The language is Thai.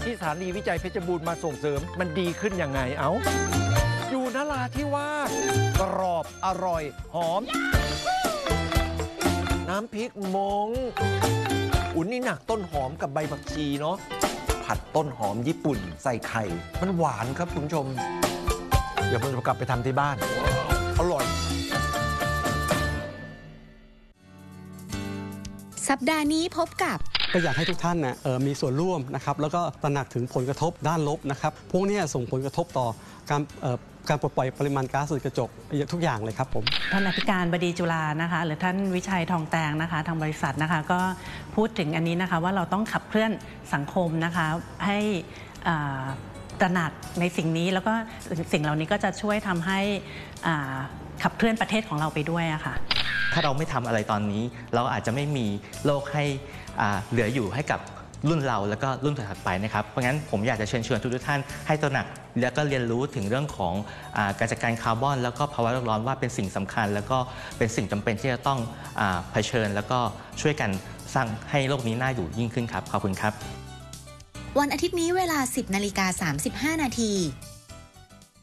ที่สถานีวิจัยเพชรบูรณ์มาส่งเสริมมันดีขึ้นยังไงเอ้าอยู่นราธิวาสกรอบอร่อยหอมน้ำพริกมงอุ่นนี่หนักต้นหอมกับใบผักชีเนาะผัดต้นหอมญี่ปุ่นใส่ไข่มันหวานครับคุณผู้ชมเดี๋ยวผมจะกลับไปทำที่บ้านอร่อยสัปดาห์นี้พบกับก็อยากให้ทุกท่านนะมีส่วนร่วมนะครับแล้วก็ตระหนักถึงผลกระทบด้านลบนะครับพวกนี้ส่งผลกระทบต่อการปลดปล่อยปริมาณก๊าซเรือนกระจกทุกอย่างเลยครับผมท่านอธิการบดีจุฬานะคะหรือท่านวิชัยทองแตงนะคะทางบริษัทนะคะก็พูดถึงอันนี้นะคะว่าเราต้องขับเคลื่อนสังคมนะคะให้ตระหนักในสิ่งนี้แล้วก็สิ่งเหล่านี้ก็จะช่วยทำให้ขับเคลื่อนประเทศของเราไปด้วยอะค่ะถ้าเราไม่ทำอะไรตอนนี้เราอาจจะไม่มีโลกให้เหลืออยู่ให้กับรุ่นเราแล้วก็รุ่นถัดไปนะครับเพราะงั้นผมอยากจะเชิญชวนทุกท่านให้ตระหนักแล้วก็เรียนรู้ถึงเรื่องของการจัดการคาร์บอนแล้วก็ภาวะโลกร้อนว่าเป็นสิ่งสำคัญแล้วก็เป็นสิ่งจำเป็นที่จะต้องเผชิญแล้วก็ช่วยกันสร้างให้โลกนี้น่าอยู่ยิ่งขึ้นครับขอบคุณครับวันอาทิตย์นี้เวลา 10:35 นาที